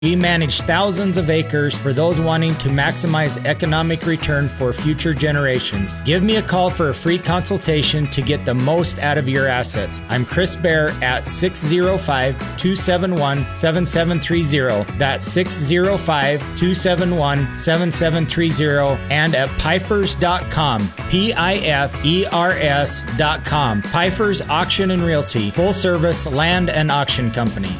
We manage thousands of acres for those wanting to maximize economic return for future generations. Give me a call for a free consultation to get the most out of your assets. I'm Chris Bear at 605-271-7730. That's 605-271-7730 and at Pifers.com. Pifers.com. Pifers Auction and Realty. Full service land and auction company.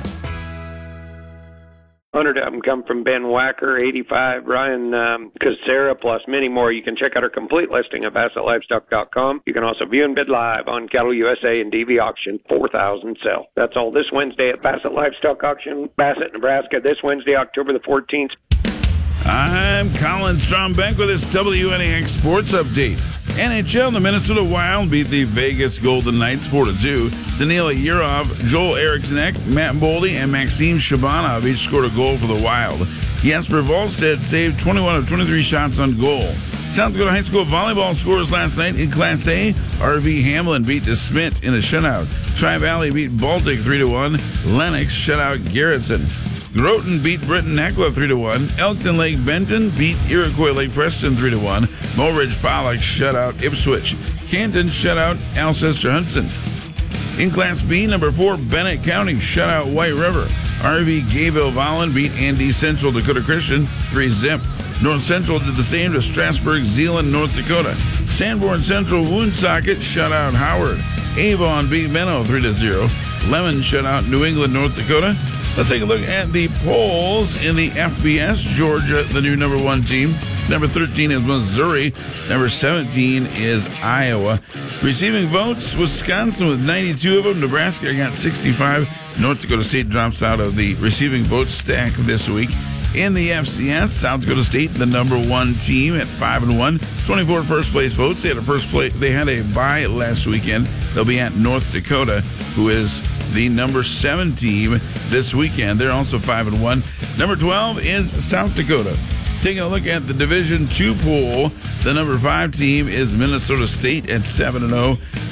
100 of them come from Ben Wacker, 85 Ryan Casera, plus many more. You can check out our complete listing at BassettLivestock.com. You can also view and bid live on Cattle USA and DV Auction, 4,000 sell. That's all this Wednesday at Bassett Livestock Auction, Bassett, Nebraska, this Wednesday, October the 14th. I'm Colin Strombeck with this WNAX Sports Update. NHL, the Minnesota Wild beat the Vegas Golden Knights 4-2. Danila Yurov, Joel Eriksson, Matt Boldy, and Maxim Shabanov each scored a goal for the Wild. Jesper Wallstedt saved 21 of 23 shots on goal. South Dakota High School volleyball scores last night in Class A. RV Hamlin beat DeSmit in a shutout. Tri-Valley beat Baltic 3-1. Lennox shut out Garrettson. Groton beat Britton Hecla 3-1. Elkton Lake Benton beat Iroquois Lake Preston 3-1. Mulridge Pollock shut out Ipswich. Canton shut out Alcester Hudson. In Class B, number 4, Bennett County shut out White River. RV Gayville Vollen beat Andy Central Dakota Christian 3-0. North Central did the same to Strasburg Zeeland, North Dakota. Sanborn Central Woonsocket shut out Howard. Avon beat Menno 3-0. Lemon shut out New England, North Dakota. Let's take a look at the polls in the FBS. Georgia, the new number 1 team. Number 13 is Missouri. Number 17 is Iowa. Receiving votes, Wisconsin with 92 of them. Nebraska got 65. North Dakota State drops out of the receiving vote stack this week. In the FCS, South Dakota State, the number 1 team at 5-1. 24 first place votes. They had a bye last weekend. They'll be at North Dakota, who is the number 7 team this weekend. They're also 5-1. Number 12 is South Dakota. Taking a look at the Division II pool, the number 5 team is Minnesota State at 7-0.